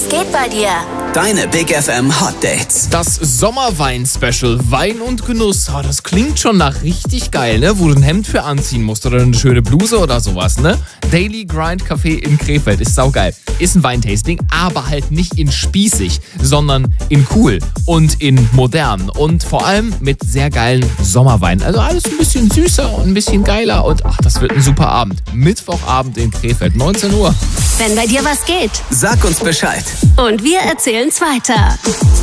Was geht bei dir? Deine Big FM Hot Dates. Das Sommerwein-Special, Wein und Genuss, das klingt schon nach richtig geil, ne? Wo du ein Hemd für anziehen musst oder eine schöne Bluse oder sowas, ne? Daily Grind Café in Krefeld ist saugeil. Ist ein Weintasting, aber halt nicht in spießig, sondern in cool und in modern und vor allem mit sehr geilen Sommerwein. Also alles ein bisschen süßer und ein bisschen geiler und das wird ein super Abend. Mittwochabend in Krefeld, 19 Uhr. Wenn bei dir was geht. Sag uns Bescheid. Und wir erzählen's weiter.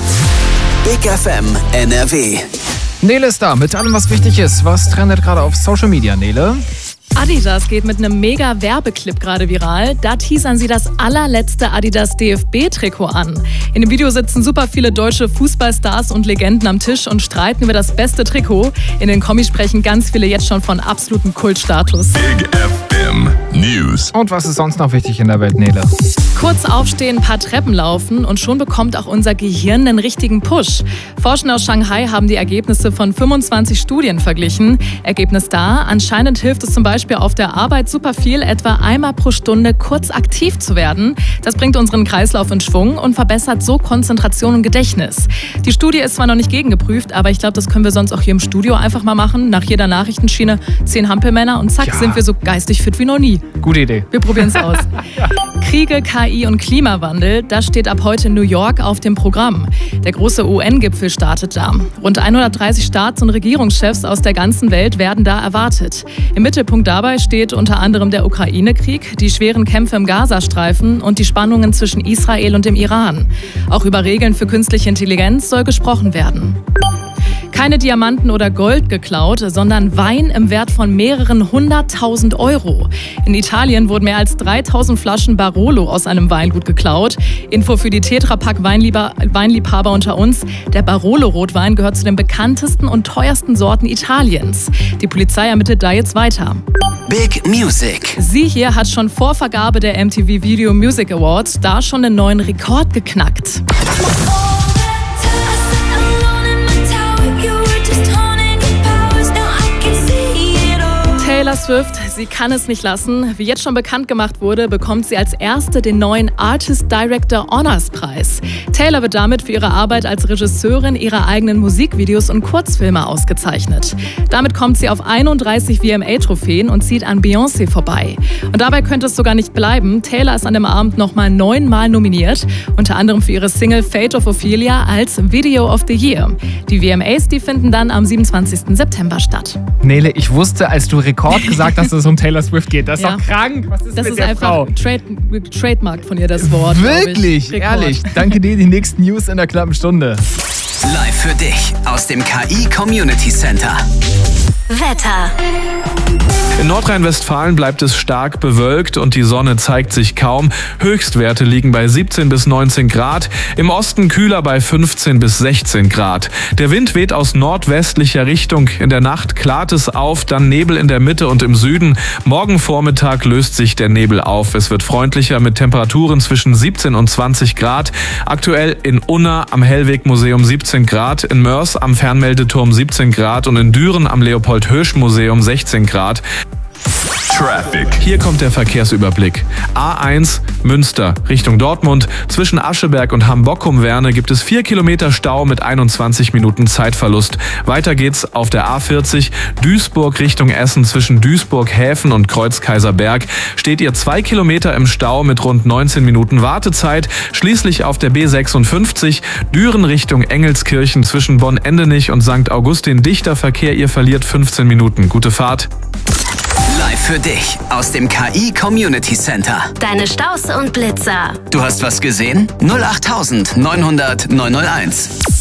Big FM NRW. Nele ist da mit allem, was wichtig ist. Was trendet gerade auf Social Media, Nele? Adidas geht mit einem mega Werbeclip gerade viral. Da teasern sie das allerletzte Adidas DFB-Trikot an. In dem Video sitzen super viele deutsche Fußballstars und Legenden am Tisch und streiten über das beste Trikot. In den Kommis sprechen ganz viele jetzt schon von absolutem Kultstatus. Big FM News. Und was ist sonst noch wichtig in der Welt, Nele? Kurz aufstehen, ein paar Treppen laufen und schon bekommt auch unser Gehirn einen richtigen Push. Forschende aus Shanghai haben die Ergebnisse von 25 Studien verglichen. Ergebnis da, anscheinend hilft es zum Beispiel auf der Arbeit super viel, etwa einmal pro Stunde kurz aktiv zu werden. Das bringt unseren Kreislauf in Schwung und verbessert so Konzentration und Gedächtnis. Die Studie ist zwar noch nicht gegengeprüft, aber ich glaube, das können wir sonst auch hier im Studio einfach mal machen. Nach jeder Nachrichtenschiene 10 Hampelmänner und zack, sind wir so geistig fit wie noch nie. Gute Idee. Wir probieren es aus. Kriege, KI und Klimawandel, das steht ab heute in New York auf dem Programm. Der große UN-Gipfel startet da. Rund 130 Staats- und Regierungschefs aus der ganzen Welt werden da erwartet. Im Mittelpunkt dabei steht unter anderem der Ukraine-Krieg, die schweren Kämpfe im Gazastreifen und die Spannungen zwischen Israel und dem Iran. Auch über Regeln für künstliche Intelligenz soll gesprochen werden. Keine Diamanten oder Gold geklaut, sondern Wein im Wert von mehreren 100.000 Euro. In Italien wurden mehr als 3.000 Flaschen Barolo aus einem Weingut geklaut. Info für die Tetrapack-Weinliebhaber unter uns. Der Barolo-Rotwein gehört zu den bekanntesten und teuersten Sorten Italiens. Die Polizei ermittelt da jetzt weiter. Big Music. Sie hier hat schon vor Vergabe der MTV Video Music Awards da schon einen neuen Rekord geknackt. Taylor Swift, sie kann es nicht lassen. Wie jetzt schon bekannt gemacht wurde, bekommt sie als erste den neuen Artist Director Honors Preis. Taylor wird damit für ihre Arbeit als Regisseurin ihrer eigenen Musikvideos und Kurzfilme ausgezeichnet. Damit kommt sie auf 31 VMA-Trophäen und zieht an Beyoncé vorbei. Und dabei könnte es sogar nicht bleiben. Taylor ist an dem Abend nochmal 9-mal nominiert, unter anderem für ihre Single Fate of Ophelia als Video of the Year. Die VMAs, die finden dann am 27. September statt. Nele, ich wusste, als du Rekord gesagt hast, dass es um Taylor Swift geht. Das ist doch krank. Was ist Das mit ist der einfach Frau? Trademark von ihr, das Wort. Wirklich? Ehrlich. Danke dir, die nächsten News in der knappen Stunde. Live für dich aus dem KI Community Center. Wetter. In Nordrhein-Westfalen bleibt es stark bewölkt und die Sonne zeigt sich kaum. Höchstwerte liegen bei 17 bis 19 Grad. Im Osten kühler bei 15 bis 16 Grad. Der Wind weht aus nordwestlicher Richtung. In der Nacht klart es auf, dann Nebel in der Mitte und im Süden. Morgen Vormittag löst sich der Nebel auf. Es wird freundlicher mit Temperaturen zwischen 17 und 20 Grad. Aktuell in Unna am Hellweg-Museum 17 Grad, in Mörs am Fernmeldeturm 17 Grad und in Düren am Leopold-Hirsch-Museum 16 Grad. Traffic. Hier kommt der Verkehrsüberblick. A1 Münster Richtung Dortmund. Zwischen Ascheberg und Ham-Bockum-Werne gibt es 4 Kilometer Stau mit 21 Minuten Zeitverlust. Weiter geht's auf der A40 Duisburg Richtung Essen. Zwischen Duisburg-Häfen und Kreuz-Kaiserberg steht ihr 2 Kilometer im Stau mit rund 19 Minuten Wartezeit. Schließlich auf der B56 Düren Richtung Engelskirchen zwischen Bonn-Endenich und St. Augustin dichter Verkehr. Ihr verliert 15 Minuten. Gute Fahrt. Live für dich aus dem KI Community Center. Deine Staus und Blitzer. Du hast was gesehen? 08900 901.